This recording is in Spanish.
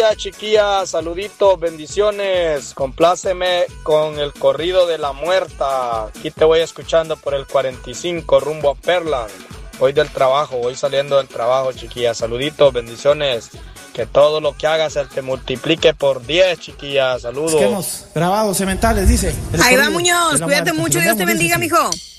Chiquilla, saluditos, bendiciones. Compláceme con el corrido de la muerta. Aquí te voy escuchando por el 45 rumbo a Perland. Voy del trabajo, voy saliendo del trabajo, chiquilla. Saluditos, bendiciones. Que todo lo que hagas se te multiplique por 10, chiquilla. Saludos. Es que hemos grabado sementales, dice. Ahí va, Muñoz. Cuídate mucho. Dios te bendiga, mijo.